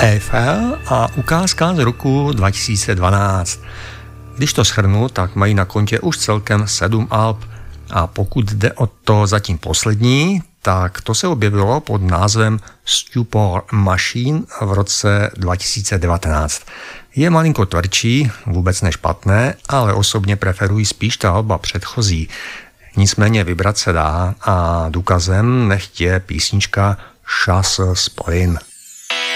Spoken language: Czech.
Eiffel a ukázka z roku 2012. Když to shrnu, tak mají na kontě už celkem 7 alb a pokud jde o to zatím poslední, tak to se objevilo pod názvem Stupor Machine v roce 2019. Je malinko tvrdší, vůbec nešpatné, ale osobně preferuji spíš ta alba předchozí. Nicméně vybrat se dá a důkazem nechť je písnička Chasse Spring.